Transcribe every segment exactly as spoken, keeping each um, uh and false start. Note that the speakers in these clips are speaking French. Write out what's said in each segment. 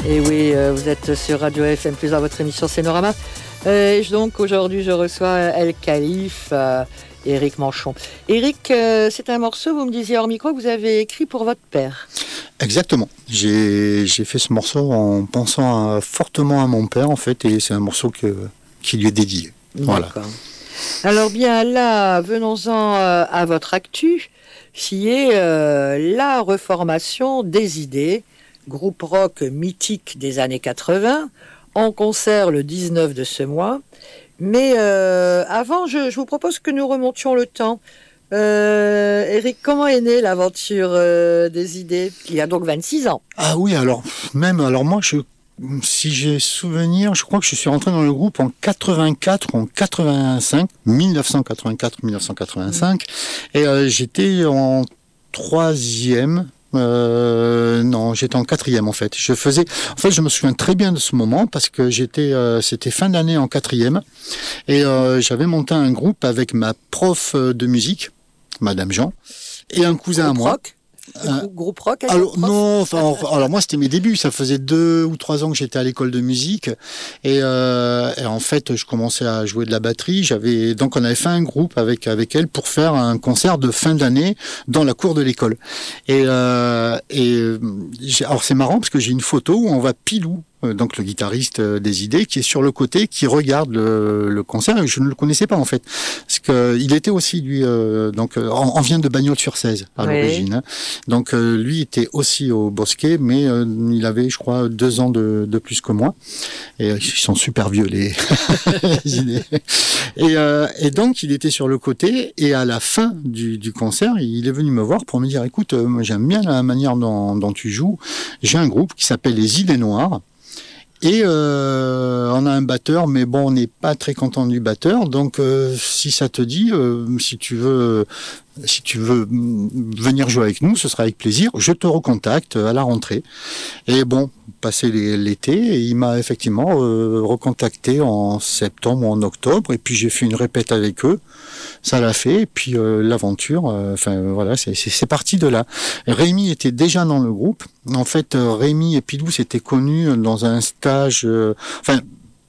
Et oui, euh, vous êtes sur Radio F M plus, dans votre émission Scénorama. Euh, et donc aujourd'hui, je reçois El Khalif, euh, Éric Manchon. Éric, euh, c'est un morceau, vous me disiez hors micro, que vous avez écrit pour votre père. Exactement. J'ai, j'ai fait ce morceau en pensant à, fortement à mon père, en fait, et c'est un morceau que, qui lui est dédié. Voilà. D'accord. Alors bien là, venons-en euh, à votre actu, qui est euh, la reformation des idées, groupe rock mythique des années quatre-vingts, en concert le dix-neuf de ce mois. Mais euh, avant, je, je vous propose que nous remontions le temps. Euh, Éric, comment est née l'aventure euh, des idées? Il y a donc vingt-six ans. Ah oui, alors même, alors moi, je, si j'ai souvenir, je crois que je suis rentré dans le groupe en quatre-vingt-quatre ou en quatre-vingt-cinq, dix-neuf cent quatre-vingt-quatre dix-neuf cent quatre-vingt-cinq, mmh. et euh, j'étais en troisième. Euh, non, j'étais en quatrième en fait. Je faisais, en fait, je me souviens très bien de ce moment parce que j'étais, euh, c'était fin d'année en quatrième et euh, j'avais monté un groupe avec ma prof de musique, Madame Jean, et un cousin groupe à moi. Rock. Euh, groupe rock avec alors non, enfin alors moi c'était mes débuts, ça faisait deux ou trois ans que j'étais à l'école de musique et, euh, et en fait je commençais à jouer de la batterie. J'avais donc on avait fait un groupe avec avec elle pour faire un concert de fin d'année dans la cour de l'école. Et, euh, et alors c'est marrant parce que j'ai une photo où on voit Pilou, donc le guitariste des idées, qui est sur le côté, qui regarde le, le concert, et je ne le connaissais pas en fait, parce que il était aussi lui, euh, donc on, on vient de Bagnols-sur-Cèze à oui. l'origine, hein. Donc euh, lui était aussi au Bosquet, mais euh, il avait, je crois, deux ans de, de plus que moi, et euh, ils sont super vieux les, les idées. Et, euh, et donc il était sur le côté, et à la fin du, du concert, il est venu me voir pour me dire, écoute, euh, moi j'aime bien la manière dont, dont tu joues. J'ai un groupe qui s'appelle les Idées Noires. Et euh, on a un batteur, mais bon, on n'est pas très content du batteur. Donc, euh, si ça te dit, euh, si tu veux, si tu veux venir jouer avec nous, ce sera avec plaisir. Je te recontacte à la rentrée. Et bon, passé l'été, et il m'a effectivement euh, recontacté en septembre ou en octobre. Et puis j'ai fait une répète avec eux. Ça l'a fait. Et puis euh, l'aventure, enfin euh, voilà, c'est, c'est, c'est parti de là. Rémi était déjà dans le groupe. En fait, euh, Rémi et Pilou s'étaient connus dans un stage. Euh, enfin.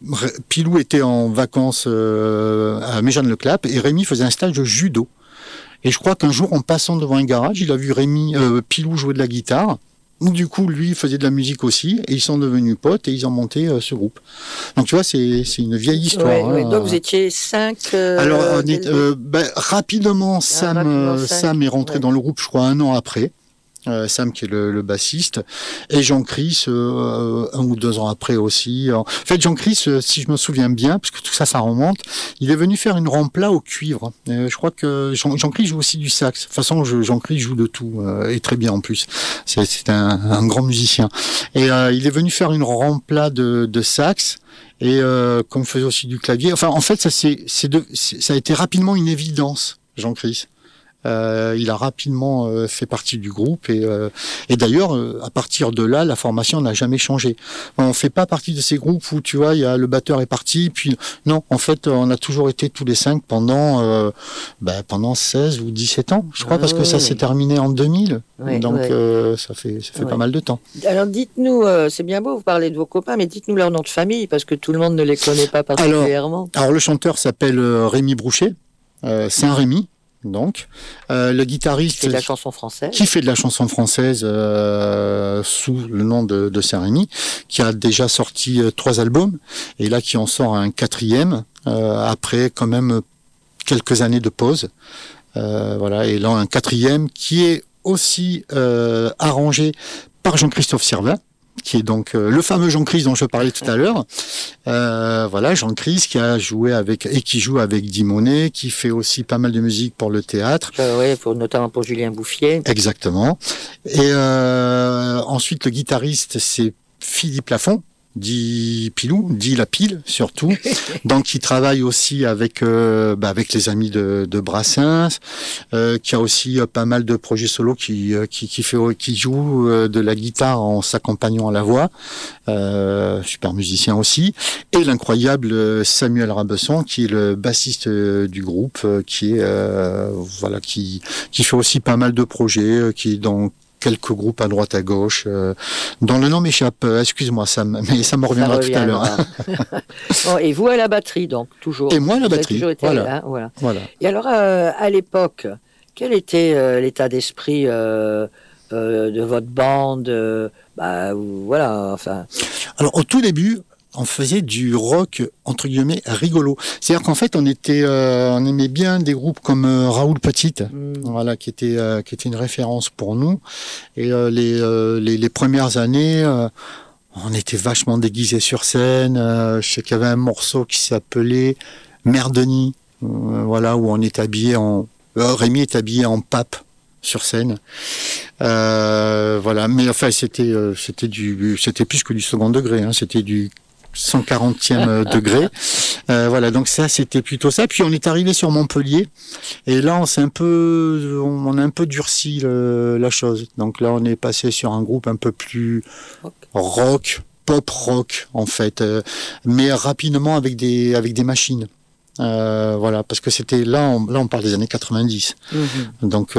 Pilou était en vacances euh, à Méjeanne-le-Clap et Rémi faisait un stage de judo. Et je crois qu'un jour, en passant devant un garage, il a vu Rémi, euh, Pilou jouer de la guitare. Du coup, lui faisait de la musique aussi, et ils sont devenus potes et ils ont monté euh, ce groupe. Donc tu vois, c'est c'est une vieille histoire. Ouais, hein. ouais. Donc vous étiez cinq. Euh, Alors on est, euh, ben, rapidement, Sam, ah, rapidement Sam est rentré ouais. dans le groupe, je crois, un an après. Euh, Sam qui est le, le bassiste, et Jean-Chris euh, un ou deux ans après aussi. En fait, Jean-Chris, euh, si je me souviens bien, parce que tout ça, ça remonte, il est venu faire une rempla au cuivre. Euh, je crois que Jean- Jean-Chris joue aussi du sax. De toute façon, je, Jean-Chris joue de tout, euh, et très bien en plus. C'est, c'est un, un grand musicien. Et euh, il est venu faire une rempla de, de sax. Et euh, comme faisait aussi du clavier. Enfin, en fait, ça, c'est, c'est de, c'est, ça a été rapidement une évidence, Jean-Chris. Euh, il a rapidement euh, fait partie du groupe et, euh, et d'ailleurs euh, à partir de là la formation n'a jamais changé. On fait pas partie de ces groupes où tu vois il y a le batteur est parti puis non, en fait on a toujours été tous les cinq pendant euh, bah, pendant seize ou dix-sept ans je crois ah, parce oui, que ça oui. s'est terminé en deux mille oui, donc oui. Euh, ça fait ça fait oui. pas mal de temps. Alors dites-nous, euh, c'est bien beau vous parlez de vos copains, mais dites-nous leur nom de famille parce que tout le monde ne les connaît pas particulièrement. Alors, alors le chanteur s'appelle euh, Rémi Brouchet, euh, Saint-Rémy. Donc, euh, le guitariste qui fait de la chanson française, qui fait de la chanson française euh, sous le nom de, de Saint-Rémy, qui a déjà sorti euh, trois albums et là qui en sort un quatrième euh, après quand même quelques années de pause. Euh, voilà, et là un quatrième qui est aussi euh, arrangé par Jean-Christophe Servin, qui est donc euh, le fameux Jean-Chris dont je parlais tout à l'heure. Euh, voilà, Jean-Chris qui a joué avec et qui joue avec Dimonet, qui fait aussi pas mal de musique pour le théâtre. Euh, oui, pour, notamment pour Julien Bouffier. Exactement. Et euh, ensuite, le guitariste, c'est Philippe Lafont, dit Pilou, dit la pile surtout, donc il travaille aussi avec euh, bah, avec les amis de, de Brassens, euh, qui a aussi euh, pas mal de projets solo, qui euh, qui qui fait qui joue euh, de la guitare en s'accompagnant à la voix, euh, super musicien aussi, et l'incroyable Samuel Rabesson qui est le bassiste du groupe, qui est euh, voilà qui qui fait aussi pas mal de projets, qui est dans quelques groupes à droite à gauche, euh, dont le nom m'échappe. Euh, excuse-moi, Sam, mais ça me reviendra tout à l'heure. Bon, et vous à la batterie, donc, toujours. Et moi à la vous batterie, toujours été, voilà. Hein, voilà. voilà. Et alors, euh, à l'époque, quel était euh, l'état d'esprit euh, euh, de votre bande euh, bah, voilà, enfin... Alors, au tout début, on faisait du rock, entre guillemets, rigolo. C'est-à-dire qu'en fait, on était, euh, on aimait bien des groupes comme euh, Raoul Petite, mm. voilà, qui était, euh, qui était une référence pour nous. Et euh, les, euh, les, les premières années, euh, on était vachement déguisés sur scène. Euh, je sais qu'il y avait un morceau qui s'appelait Mère Denis, euh, voilà, où on est habillé en, euh, Rémi est habillé en pape sur scène. Euh, voilà, mais enfin, c'était, euh, c'était du, c'était plus que du second degré, hein, c'était du cent quarantième degré. Euh, voilà, donc ça, c'était plutôt ça. Puis on est arrivé sur Montpellier, et là, on s'est un peu, on a un peu durci le, la chose. Donc là, on est passé sur un groupe un peu plus rock, pop rock, en fait, euh, mais rapidement avec des, avec des machines. Euh, voilà, parce que c'était là, on, là on parle des années quatre-vingt-dix. Mmh. Donc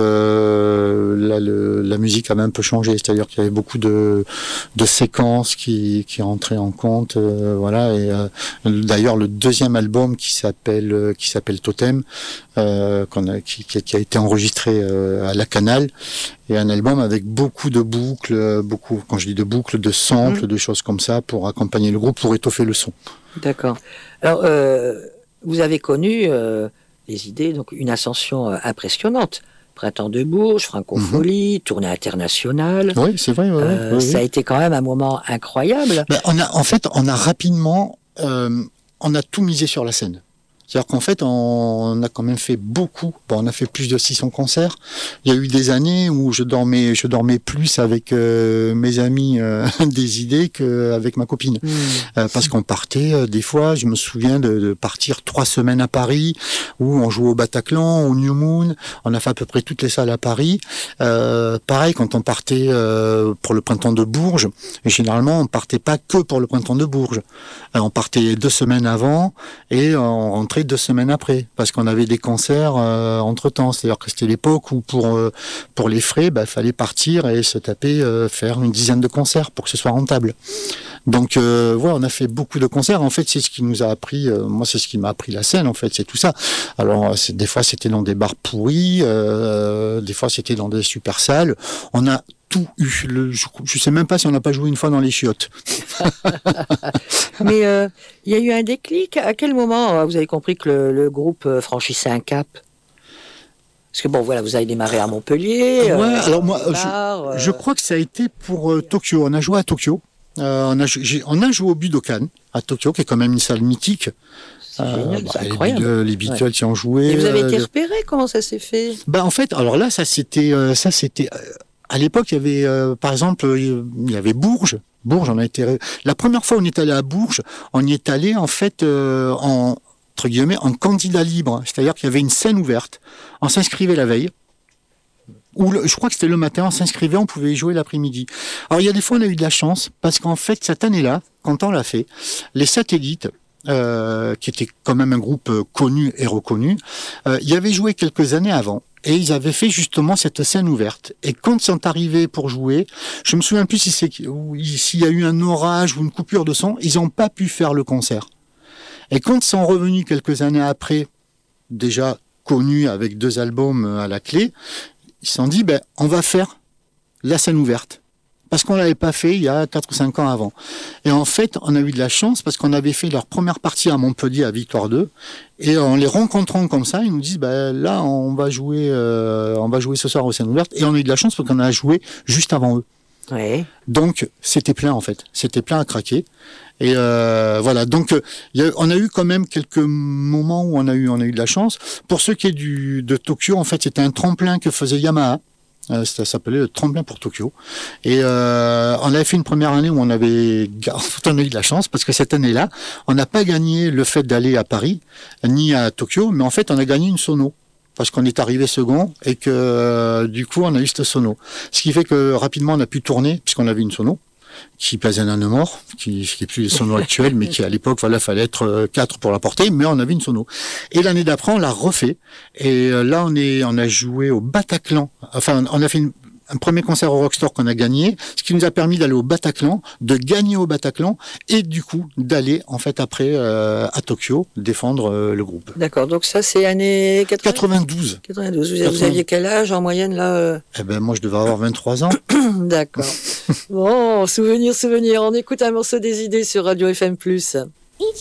euh, là, le, la musique avait un peu changé, c'est-à-dire qu'il y avait beaucoup de, de séquences qui, qui entraient en compte. Euh, voilà, et euh, d'ailleurs le deuxième album qui s'appelle qui s'appelle Totem, euh, qu'on a, qui, qui a été enregistré euh, à la Canal, et un album avec beaucoup de boucles, beaucoup, quand je dis de boucles, de samples, mmh. de choses comme ça pour accompagner le groupe, pour étoffer le son. D'accord. Alors euh... vous avez connu euh, les idées, donc une ascension euh, impressionnante. Printemps de Bourges, Francophonie, mmh. tournée internationale. Oui, c'est vrai. Ouais, euh, oui, ça oui. a été quand même un moment incroyable. Ben, on a, en fait, on a rapidement, euh, on a tout misé sur la scène. C'est-à-dire qu'en fait, on a quand même fait beaucoup. Bon, on a fait plus de six cents concerts. Il y a eu des années où je dormais, je dormais plus avec euh, mes amis euh, des idées qu'avec ma copine. Mmh. Euh, parce qu'on partait, euh, des fois, je me souviens de, de partir trois semaines à Paris, où on jouait au Bataclan, au New Moon. On a fait à peu près toutes les salles à Paris. Euh, pareil, quand on partait euh, pour le printemps de Bourges, et généralement, on partait pas que pour le printemps de Bourges. Euh, on partait deux semaines avant et on rentrait deux semaines après, parce qu'on avait des concerts euh, entre-temps. C'est-à-dire que c'était l'époque où pour euh, pour les frais, bah, fallait partir et se taper, euh, faire une dizaine de concerts pour que ce soit rentable. Donc euh, voilà, on a fait beaucoup de concerts. En fait, c'est ce qui nous a appris, euh, moi c'est ce qui m'a appris la scène, en fait, c'est tout ça. Alors c'est, des fois c'était dans des bars pourris, euh, des fois c'était dans des super salles. On a tout eu. Le, je, je sais même pas si on n'a pas joué une fois dans les chiottes. Mais il euh, y a eu un déclic. À quel moment vous avez compris que le, le groupe franchissait un cap? Parce que bon, voilà, vous avez démarré à Montpellier. Ouais, euh, alors moi, bar, je, euh... je crois que ça a été pour euh, Tokyo. On a joué à Tokyo. Euh, on, a, j'ai, on a joué au Budokan à Tokyo, qui est quand même une salle mythique. C'est euh, génial, bah, c'est les incroyable. Beatles, les Beatles ouais. y ont joué. Et vous avez été euh, repéré? Comment ça s'est fait? Bah en fait, alors là, ça c'était, euh, ça c'était. Euh, à l'époque, il y avait, euh, par exemple, il y avait Bourges. Bourges, on a été. La première fois où on est allé à Bourges, on y est allé en fait euh, en entre guillemets en candidat libre, c'est-à-dire qu'il y avait une scène ouverte. On s'inscrivait la veille. Ou le, je crois que c'était le matin, on s'inscrivait, on pouvait y jouer l'après-midi. Alors il y a des fois on a eu de la chance parce qu'en fait cette année-là, quand on l'a fait, les Satellites, euh, qui était quand même un groupe euh, connu et reconnu, euh, y avaient joué quelques années avant. Et ils avaient fait justement cette scène ouverte. Et quand ils sont arrivés pour jouer, je me souviens plus si c'est, s'il y a eu un orage ou une coupure de son, ils n'ont pas pu faire le concert. Et quand ils sont revenus quelques années après, déjà connus avec deux albums à la clé, ils se sont dit, ben, on va faire la scène ouverte. Parce qu'on l'avait pas fait il y a quatre ou cinq ans avant. Et en fait, on a eu de la chance parce qu'on avait fait leur première partie à Montpellier à Victoire deux. Et en les rencontrant comme ça, ils nous disent, ben, là, on va jouer, euh, on va jouer ce soir aux scènes ouvertes. Et on a eu de la chance parce qu'on a joué juste avant eux. Ouais. Donc, c'était plein, en fait. C'était plein à craquer. Et euh, voilà. Donc, y a, on a eu quand même quelques moments où on a eu, on a eu de la chance. Pour ce qui est du, de Tokyo, en fait, c'était un tremplin que faisait Yamaha. Euh, ça s'appelait le tremplin pour Tokyo. Et euh, on avait fait une première année où on avait, on a eu de la chance parce que cette année-là, on n'a pas gagné le fait d'aller à Paris ni à Tokyo, mais en fait, on a gagné une sono parce qu'on est arrivé second et que euh, du coup, on a eu cette sono. Ce qui fait que rapidement, on a pu tourner puisqu'on avait une sono qui pèse un âne mort, qui qui est plus les sonos actuels, mais qui à l'époque, voilà, fallait être euh, quatre pour la porter, mais on avait une sono. Et l'année d'après, on l'a refait. Et euh, là, on est, on a joué au Bataclan. Enfin, on a fait une, un premier concert au Rockstore qu'on a gagné, ce qui nous a permis d'aller au Bataclan, de gagner au Bataclan, et du coup d'aller en fait après euh, à Tokyo défendre euh, le groupe. D'accord, donc ça c'est année quatre-vingts quatre-vingt-douze. quatre-vingt-douze. Vous, vous aviez quel âge en moyenne là euh... Eh ben moi je devais avoir vingt-trois ans. D'accord. Bon, souvenir, souvenir. On écoute un morceau des idées sur Radio F M plus.